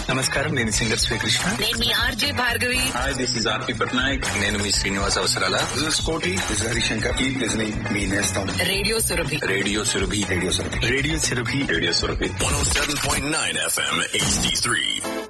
నమస్కారం, నేను సింగర్ శ్రీకృష్ణ. నేను మీ RJ Bhargavi. Hi, this is ఆర్పి పట్నాయక్. నేను మీ శ్రీనివాస్ అవసరాల. This is Koti. This is Harishankar. Keep listening. Me Nestam. Radio Surabhi. Radio Surabhi. Radio Sarabhi. Radio చెరుభి. Radio Surabhi. 107.9 FM HD3.